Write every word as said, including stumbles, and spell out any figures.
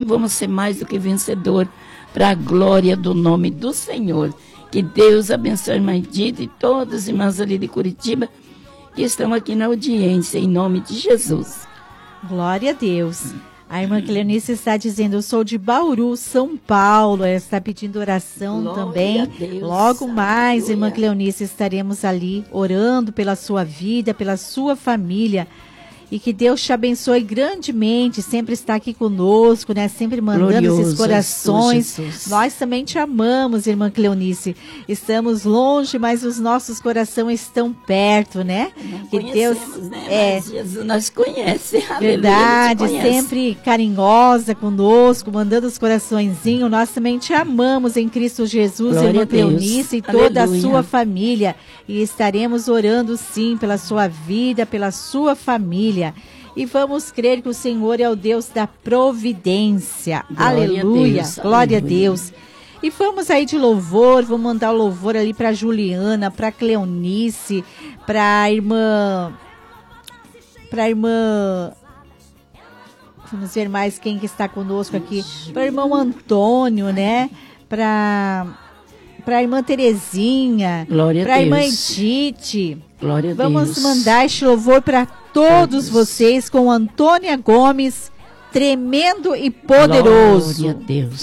vamos ser mais do que vencedor para a glória do nome do Senhor. Que Deus abençoe a irmã Dita e todos os irmãos ali de Curitiba que estão aqui na audiência, em nome de Jesus. Glória a Deus. A irmã Cleonice está dizendo, eu sou de Bauru, São Paulo. Ela está pedindo oração Glória também. a Deus. Logo mais, Aleluia. irmã Cleonice, estaremos ali orando pela sua vida, pela sua família. E que Deus te abençoe grandemente, sempre está aqui conosco, né? Sempre mandando Glorioso esses corações. Jesus. Nós também te amamos, irmã Cleonice. Estamos longe, mas os nossos corações estão perto, né? Não Que Deus né? é Mas Jesus nós conhece. verdade, Aleluia, conhece. sempre carinhosa conosco, mandando os coraçõezinhos. Nós também te amamos em Cristo Jesus, Glória irmã a Deus. Cleonice e toda Aleluia. a sua família. E estaremos orando sim pela sua vida, pela sua família. E vamos crer que o Senhor é o Deus da providência. Glória Aleluia, a Deus, glória a aleluia. Deus. E vamos aí de louvor, vamos mandar o louvor ali para Juliana, para Cleonice, para a irmã, para a irmã, vamos ver mais quem que está conosco aqui, para o irmão Antônio, né? Para para a irmã Terezinha, Glória a para a irmã Deus. Edith. Glória a Vamos Deus. mandar este louvor para todos vocês com Antônia Gomes, tremendo e poderoso. Glória a Deus.